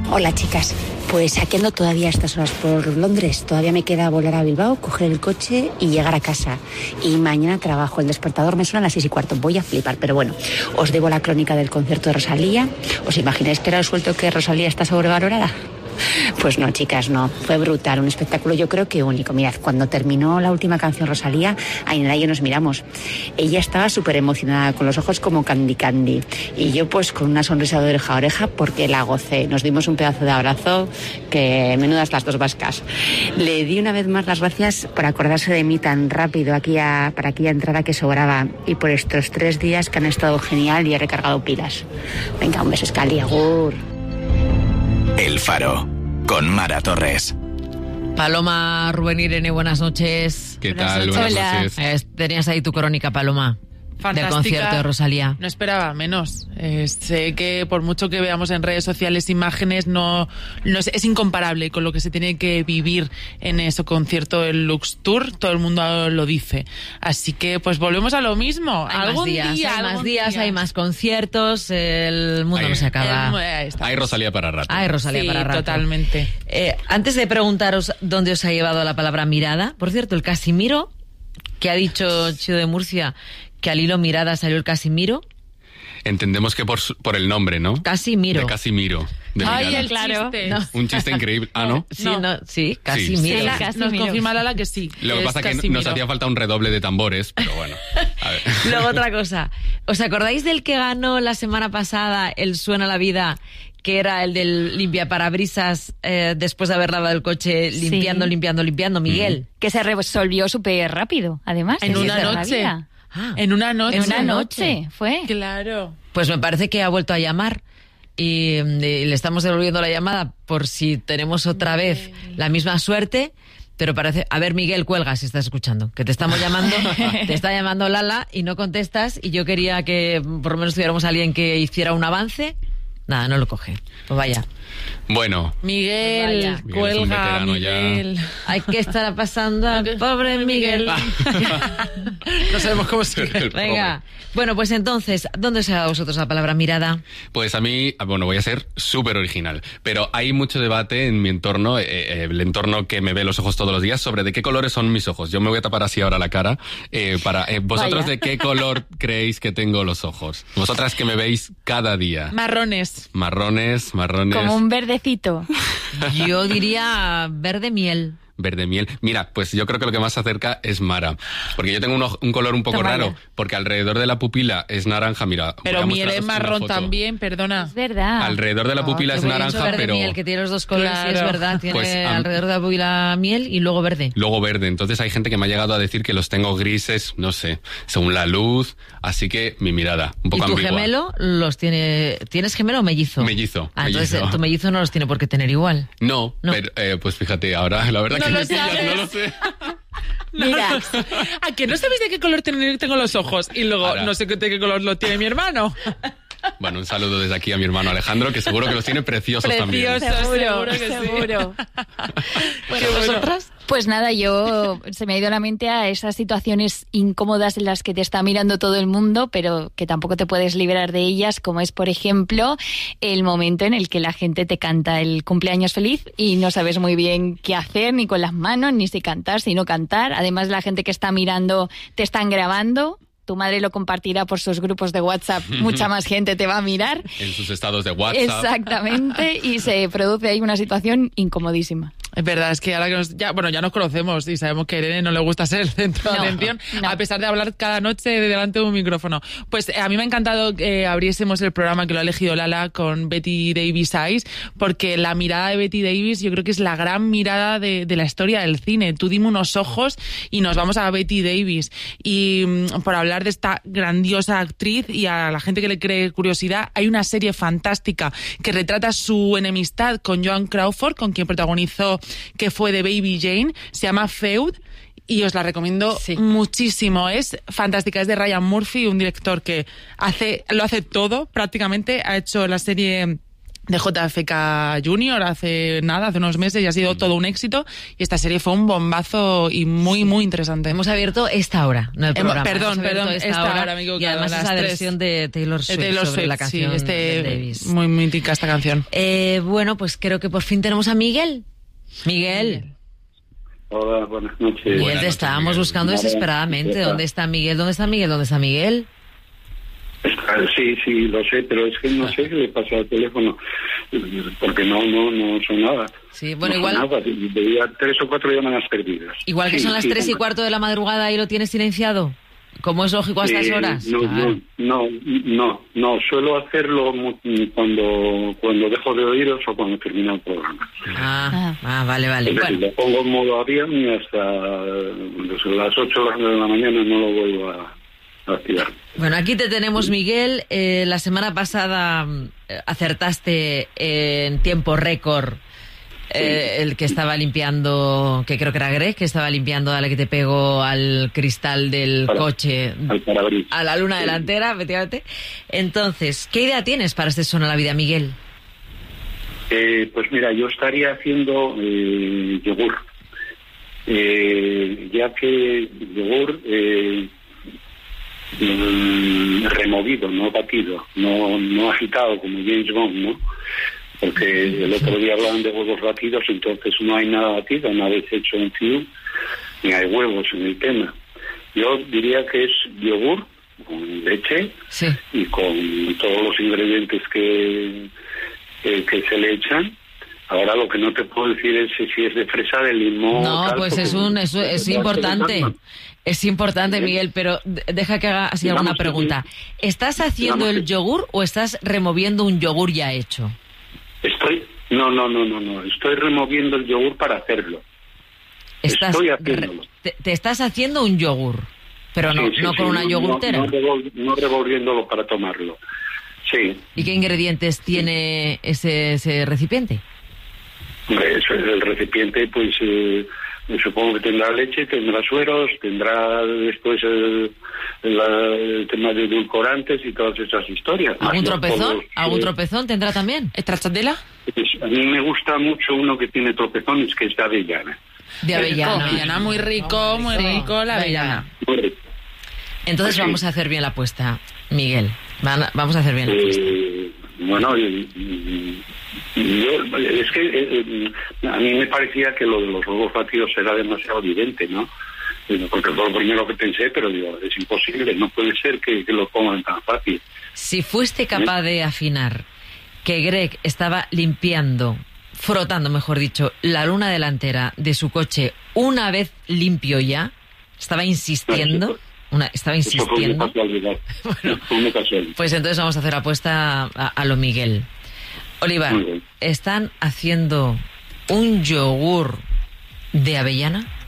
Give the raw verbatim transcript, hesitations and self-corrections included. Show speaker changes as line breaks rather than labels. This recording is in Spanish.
Hola, chicas. Pues aquí ando todavía a estas horas por Londres. Todavía me queda volar a Bilbao, coger el coche y llegar a casa. Y mañana trabajo. El despertador me suena a las seis y cuarto. Voy a flipar, pero bueno. Os debo la crónica del concierto de Rosalía. ¿Os imagináis que era suelto que Rosalía está sobrevalorada? Pues no, chicas, no. Fue brutal, un espectáculo yo creo que único. Mirad, cuando terminó la última canción Rosalía, Ainhoa y yo nos miramos. Ella estaba súper emocionada, con los ojos como Candy Candy. Y yo pues con una sonrisa de oreja a oreja porque la gocé. Nos dimos un pedazo de abrazo que menudas las dos vascas. Le di una vez más las gracias por acordarse de mí tan rápido aquí a, para aquella entrada que sobraba y por estos tres días que han estado genial y he recargado pilas. Venga, un beso, Escali, agur.
El Faro, con Mara Torres.
Paloma, Rubén, Irene, buenas noches.
¿Qué tal? Buenas noches.
Eh, tenías ahí tu crónica, Paloma.
Fantástica.
Del concierto de Rosalía.
No esperaba menos. Eh, sé que por mucho que veamos en redes sociales imágenes, no, no es, es incomparable con lo que se tiene que vivir en ese concierto del Lux Tour. Todo el mundo lo dice. Así que pues volvemos a lo mismo.
Hay
algún
más días,
día,
hay más
algún
días,
día.
hay más conciertos. El mundo
Hay-
no se acaba.
El-
Hay Rosalía para rato.
Hay Rosalía
Sí,
para rato.
totalmente.
Eh, antes de preguntaros dónde os ha llevado la palabra mirada, por cierto, el Casimiro, que ha dicho Chido de Murcia, que al hilo mirada salió el Casimiro.
Entendemos que por, su- por el nombre, ¿no?
Casimiro.
De Casimiro. De
Ay,
Mirada.
el
Claro.
chiste.
No.
Un chiste increíble. Ah, ¿no?
Sí,
No.
no, sí, Casimiro.
Sí,
La-
sí.
nos
Casimiro.
confirma Lala que sí.
Lo que
es
pasa es que
Casimiro.
nos hacía falta un redoble de tambores, pero bueno. A ver.
Luego otra cosa. ¿Os acordáis del que ganó la semana pasada el Suena la Vida, que era el del limpiaparabrisas eh, después de haber lavado el coche,
Sí.
limpiando, limpiando, limpiando? Miguel.
Que se resolvió súper rápido, además.
En
de
una
ser la
noche.
vida.
Ah.
En una noche.
En una noche, fue.
Claro.
Pues me parece que ha vuelto a llamar y, y le estamos devolviendo la llamada por si tenemos otra vez la misma suerte. Pero parece... A ver, Miguel, cuelga si estás escuchando. Que te estamos llamando, te está llamando Lala y no contestas y yo quería que por lo menos tuviéramos a alguien que hiciera un avance. Nada, no lo coge. Pues vaya.
Bueno,
Miguel,
Vaya.
Miguel es un
cuelga,
veterano ya.
Miguel.
Hay que estar pasando al pobre Miguel.
No sabemos cómo se
el
Venga. Bueno, pues entonces, ¿dónde os ha dado a vosotros la palabra mirada?
pues a mí, bueno, voy a ser súper original, pero hay mucho debate en mi entorno, eh, eh, el entorno que me ve los ojos todos los días, sobre de qué colores son mis ojos. Yo me voy a tapar así ahora la cara. Eh, para eh, ¿Vosotros
Vaya.
de qué color creéis que tengo los ojos? Vosotras que me veis cada día.
Marrones.
Marrones, marrones.
Como un verdecito.
Yo diría verde miel.
Verde miel. Mira, pues yo creo que lo que más se acerca es Mara. Porque yo tengo un, ojo- un color un poco
Toma
raro.
ya.
Porque alrededor de la pupila es naranja, mira. voy
Pero
a
miel es
mostraros una
marrón
foto.
también, perdona.
Es verdad.
Alrededor de la pupila
Qué
es
bonito,
naranja,
verde
pero
miel, que tiene los dos colores, sí, es
Claro.
verdad. Tiene
Pues, am-
alrededor de la pupila miel y luego verde.
luego verde. Entonces hay gente que me ha llegado a decir que los tengo grises, no sé, según la luz. Así que mi mirada, un
¿Y
poco
tu
ambigua.
gemelo los tiene... ¿Tienes gemelo o mellizo?
Mellizo,
Ah, entonces
mellizo.
tu mellizo no los tiene por qué tener igual.
No,
No.
pero eh, pues fíjate, ahora la verdad
No
que
lo
me pillas,
sabes.
no lo sé.
Mira,
¿A que no sabéis de qué color ten- tengo los ojos? Y luego
Ahora.
no sé qué- de qué color lo tiene mi hermano.
Bueno, un saludo desde aquí a mi hermano Alejandro, que seguro que los tiene preciosos también.
Preciosos.
seguro,
seguro que sí.
seguro.
Bueno, ¿vosotras?
Pues nada, yo se me ha ido a la mente a esas situaciones incómodas en las que te está mirando todo el mundo, pero que tampoco te puedes librar de ellas, como es, por ejemplo, el momento en el que la gente te canta el cumpleaños feliz y no sabes muy bien qué hacer, ni con las manos, ni si cantar, si no cantar. Además, la gente que está mirando te están grabando. Tu madre lo compartirá por sus grupos de WhatsApp, mucha más gente te va a mirar.
En sus estados de WhatsApp.
Exactamente, y se produce ahí una situación incomodísima.
Es verdad, es que ahora que nos, ya, bueno, ya nos conocemos y sabemos que a Irene no le gusta ser el centro de
No,
atención,
no.
a pesar de hablar cada noche delante de un micrófono. Pues eh, a mí me ha encantado que abriésemos el programa que lo ha elegido Lala con Betty Davis Eyes, porque la mirada de Betty Davis yo creo que es la gran mirada de, de la historia del cine. Tú dime unos ojos y nos vamos a Betty Davis. Y mm, por hablar de esta grandiosa actriz y a la gente que le cree curiosidad, hay una serie fantástica que retrata su enemistad con Joan Crawford, con quien protagonizó que fue de Baby Jane, se llama Feud y os la recomiendo
Sí.
muchísimo. Es fantástica, es de Ryan Murphy, un director que hace lo hace todo prácticamente. Ha hecho la serie de J F K Junior hace nada, hace unos meses, y ha sido todo un éxito. Y esta serie fue un bombazo y muy, muy interesante.
Hemos abierto esta hora, no el programa.
Perdón, perdón,
esta,
esta
hora,
hora, me he equivocado,
y además
las
esa
tres.
versión de Taylor Swift,
De Taylor
sobre
Swift,
la canción
sí, este,
de Davis.
Muy mítica esta canción.
Eh, bueno, pues creo que por fin tenemos a Miguel. Miguel.
Hola, buenas noches.
Miguel,
Buenas
te
noches,
estábamos
Miguel.
buscando desesperadamente. ¿Dónde está Miguel? ¿Dónde está Miguel? ¿Dónde está Miguel?
Sí, sí, lo sé, pero es que no sé qué le pasa al teléfono, porque no, no, no sonaba.
Sí, bueno,
no
igual...
sonaba, veía tres o cuatro llamadas perdidas.
Igual que
Sí,
son las
sí,
tres y
no.
cuarto de la madrugada y lo tienes silenciado. ¿Cómo es lógico a estas
Eh,
horas?
No,
Claro.
no, no, no, no, suelo hacerlo mu- cuando, cuando dejo de oíros o cuando termina el programa.
Ah, ah, vale, vale.
Es decir,
Bueno,
lo pongo en modo avión y hasta desde las ocho o las nueve de la mañana no lo vuelvo a, a activar.
bueno, aquí te tenemos, Miguel. Eh, la semana pasada mm, acertaste en tiempo récord. Eh, el que estaba limpiando, que creo que era Greg, que estaba limpiando a la que te pegó al cristal del
Para-
coche,
Al parabrisas.
a la luna
Sí.
delantera, efectivamente. Entonces, ¿qué idea tienes para este Suena la Vida, Miguel?
Eh, pues mira, yo estaría haciendo eh, yogur, eh, ya que yogur eh, mm, removido, no batido, no, no agitado como James Bond, ¿no? Porque el otro día hablaban de huevos batidos, entonces no hay nada batido, nada es hecho en Fiu, ni hay huevos en el tema. Yo diría que es yogur con leche
Sí.
y con todos los ingredientes que, que, que se le echan. Ahora lo que no te puedo decir es si es de fresa, de limón...
No,
tal,
pues es
porque-
un es, es importante. Es importante, Miguel, pero de- deja que haga así
Digamos
alguna
que-
pregunta. ¿Estás haciendo
digamos
el
que-
yogur o estás removiendo un yogur ya hecho?
Estoy... No, no, no, no, no. Estoy removiendo el yogur para hacerlo.
Estás
Estoy
re-
haciéndolo.
te, te estás haciendo un yogur, pero no,
Sí, sí,
no
sí,
con una
no-
yogurtera.
No, no, revol- no revolviéndolo para tomarlo. Sí.
¿Y qué ingredientes tiene ese, ese recipiente?
Hombre, eso es el recipiente, pues eh, supongo que tendrá leche, tendrá sueros, tendrá después el, la- el tema de edulcorantes y todas esas historias.
¿Algún
Más los
tropezón?
polvos,
¿Algún
eh,
tropezón tendrá también?
¿Stracciatella?
pues, a mí me gusta mucho uno que tiene tropezones, que es de avellana.
De avellana.
Avellana, muy rico, muy
Sí,
rico la avellana.
Muy rico.
Entonces
Pues sí.
vamos a hacer bien la apuesta, Miguel. Van a- vamos a hacer bien la apuesta.
Eh, bueno, y- y- y yo, es que eh, eh, a mí me parecía que lo de los huevos batidos era demasiado evidente, ¿no? Eh, Porque fue lo primero que pensé, pero digo, es imposible, no puede ser que, que lo pongan tan fácil.
Si fuiste capaz de afinar que Greg estaba limpiando, frotando, mejor dicho, la luna delantera de su coche una vez limpio ya, estaba insistiendo, una, estaba
Eso fue una
insistiendo,
casualidad. Fue una casualidad.
pues entonces vamos a hacer apuesta a, a lo Miguel. Oliva,
Muy bien.
¿están haciendo un yogur de avellana?